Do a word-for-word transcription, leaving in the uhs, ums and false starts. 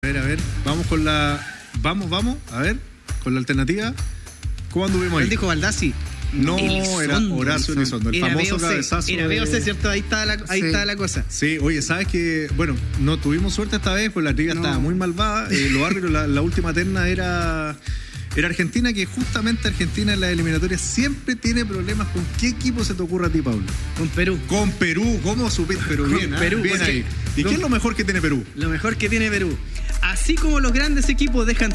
A ver, a ver, vamos con la... Vamos, vamos, a ver, con la alternativa. ¿Cómo anduvimos ahí? Él dijo Baldassi. No, Elizondo, era Horacio Elizondo, el era famoso B O C, cabezazo. Era B O C, de... ¿cierto? Ahí está la, ahí sí. está la cosa. Sí, oye, ¿sabes qué? Bueno, no tuvimos suerte esta vez, pues la trivia No. estaba muy malvada. Eh, los árbitros, la, la última terna era... Era Argentina, que justamente Argentina en la eliminatoria siempre tiene problemas. ¿Con qué equipo se te ocurre a ti, Pablo? Con Perú. Con Perú, ¿cómo supiste? Pero Con bien, ¿eh? Perú, bien porque- ahí. ¿Y con- qué es lo mejor que tiene Perú? Lo mejor que tiene Perú. Así como los grandes equipos dejan